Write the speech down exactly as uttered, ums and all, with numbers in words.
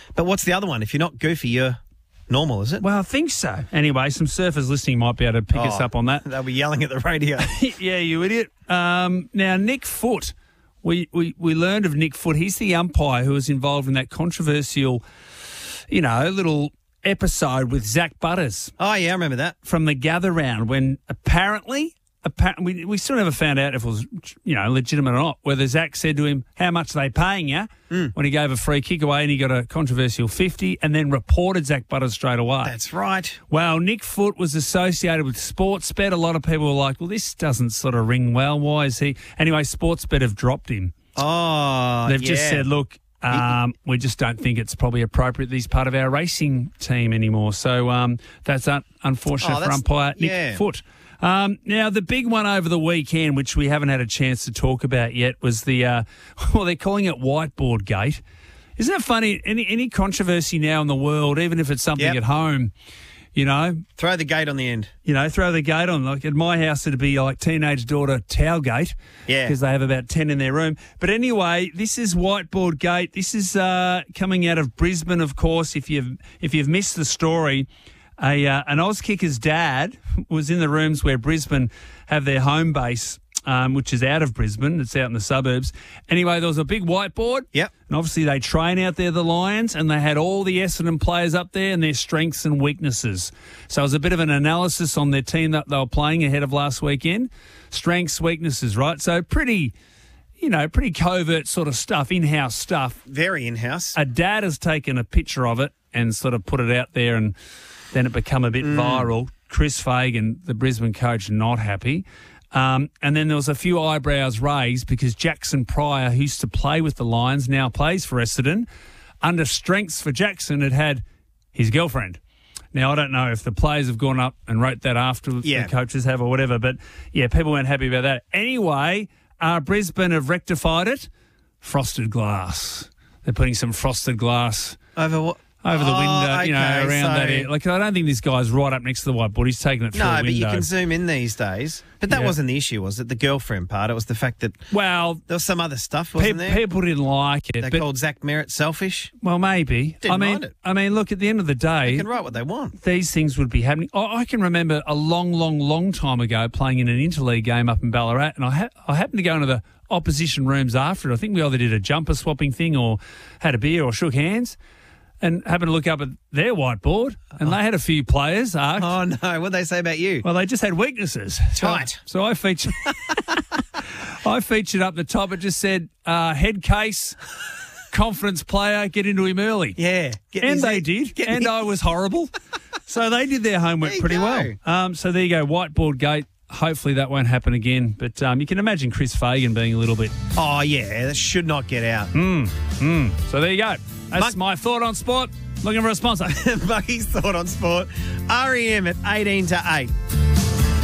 But what's the other one? If you're not goofy, you're normal, is it? Well, I think so. Anyway, some surfers listening might be able to pick Oh, us up on that. They'll be yelling at the radio. Yeah, you idiot. Um, now, Nick Foote. We, we, we learned of Nick Foote. He's the umpire who was involved in that controversial, you know, little episode with Zach Butters Oh, yeah, I remember that. from the gather round when apparently, apparently we, we still never found out if it was, you know, legitimate or not, whether Zach said to him, how much are they paying you mm. when he gave a free kick away and he got a controversial fifty and then reported Zach Butters straight away. That's right. Well, Nick Foote was associated with Sportsbet. A lot of people were like, well, this doesn't sort of ring well. Why is he? Anyway, Sportsbet have dropped him. Oh, They've yeah. just said, look, um, we just don't think it's probably appropriate that he's part of our racing team anymore. So um, that's un- unfortunate Oh, for that's- umpire Nick yeah. Foote. Um, now, the big one over the weekend, which we haven't had a chance to talk about yet, was the, uh, well, they're calling it Whiteboard Gate. Isn't that funny? Any any controversy now in the world, even if it's something Yep. at home, you know, Throw the gate on the end. you know, throw the gate on. Like at my house, it'd be like teenage daughter Tailgate. Yeah. Because they have about ten in their room. But anyway, this is Whiteboard Gate. This is uh, coming out of Brisbane, of course. If you've if you've missed the story, a uh, an Auskicker's dad was in the rooms where Brisbane have their home base, um, which is out of Brisbane. It's out in the suburbs. Anyway, there was a big whiteboard. Yep. And obviously they train out there, the Lions, and they had all the Essendon players up there and their strengths and weaknesses. So it was a bit of an analysis on their team that they were playing ahead of last weekend. Strengths, weaknesses, right? So pretty, you know, pretty covert sort of stuff, in-house stuff. Very in-house. A dad has taken a picture of it and sort of put it out there, and then it become a bit Mm. viral. Chris Fagan, the Brisbane coach, not happy. Um, and then there was a few eyebrows raised because Jackson Pryor, who used to play with the Lions, now plays for Essendon. Under strengths for Jackson, it had his girlfriend. Now, I don't know if the players have gone up and wrote that after Yeah. the coaches have or whatever, but, yeah, people weren't happy about that. Anyway, uh, Brisbane have rectified it. Frosted glass. They're putting some frosted glass Over what? over the Oh, window, you know, okay, around so- that area. Like, I don't think this guy's right up next to the whiteboard. He's taking it through No, the but window. you can zoom in these days. But that Yeah. wasn't the issue, was it? The girlfriend part. It was the fact that Well, there was some other stuff, pe- wasn't there? people didn't like it. They but, called Zach Merritt selfish. well, maybe. Didn't I mean, mind it. I mean, look, at the end of the They day, can write what they want. these things would be happening. I, I can remember a long, long, long time ago playing in an interleague game up in Ballarat, and I, ha- I happened to go into the opposition rooms after it. I think we either did a jumper swapping thing or had a beer or shook hands, and happened to look up at their whiteboard, and they had a few players arced. Oh, no. What'd they say about you? Well, they just had weaknesses. Tight. So, so I featured I featured up the top. It just said, uh, head case, confidence player, get into him early. Yeah. Get And these they in- did. get And these- I was horrible. So they did their homework There you pretty go. well. Um, so there you go, Whiteboard Gate. Hopefully that won't happen again. But um, you can imagine Chris Fagan being a little bit. Oh, yeah. That should not get out. So there you go. That's Mike- my thought on sport. Looking for a sponsor. Bucky's thought on sport. R E M at eighteen to eight.